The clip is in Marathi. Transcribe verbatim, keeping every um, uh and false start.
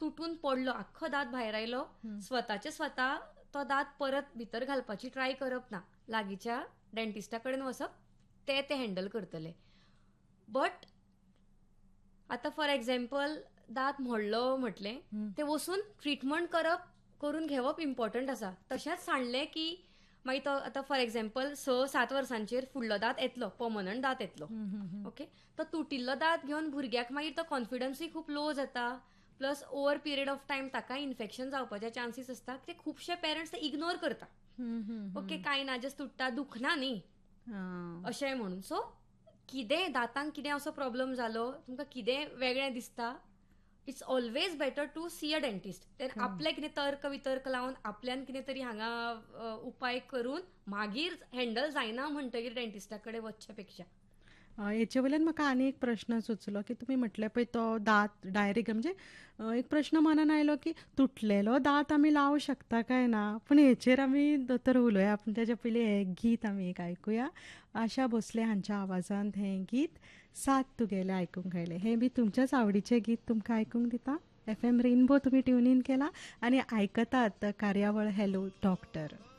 तुटून पडलो, आख्खो दात भायर आयलो, स्वताचे स्वता तो दात परत भितर घालपाची ट्राय करप ना, लागींच्या डेंटिस्टा कडेन वचप, ते ते हँडल करतले. बट आतां फॉर एक्झाम्पल दात मोडलो म्हटलें, ते वचून ट्रिटमेंट करप करून घेवप इम्पॉर्टंट आसा. तशेंच सांडलें की मागीर तो आतां फॉर एक्झाम्पल स सात वर्सांचेर फुडलो दात येतलो, पर्मनंट दात येतलो. ओके, तो तुटिल्लो दात घेवन भुरग्याक मागीर तो कॉन्फिडन्सूय खूब लो जाता, plus over period of time ताका इन्फेक्शन जावपाचे चान्सीस आसता. ते खुबशे पेरंट्स ते इग्नोर करता. ओके, कांय ना, जस्ट तुटता, दुखना न्ही अशें म्हणून. सो कितें दातांक कितें असो प्रॉब्लम जालो, तुमकां कितें वेगळें दिसता, it's always better to C a dentist. Then आपले कितें तर्क वितर्क लावन आपल्यान कितें तरी हांगा उपाय करून मागीर हँडल जायना म्हणटगीर डेंटिस्टा कडेन वचचे पेक्षा. हेचे वयल्यान म्हाका आनी एक प्रश्न सुचलो की तुमी म्हटलें पळय तो दात डायरेक्ट म्हणजे एक प्रश्न मनान आयलो की तुटलेलो दात आमी लावं शकता काय ना, पूण हेचेर आमी दोतोर उलोवया. पूण तेच्या पयलीं हें गीत आमी एक आयकुया. आशा भोसले हांच्या आवाजांत हें गीत साथ तुगेलें आयकूंक आयलें. हें बी तुमच्याच आवडीचें गीत तुमकां आयकूंक दिता. एफ एम रेनबो तुमी ट्यून इन केला आनी आयकतात कार्यावळ हॅलो डॉक्टर.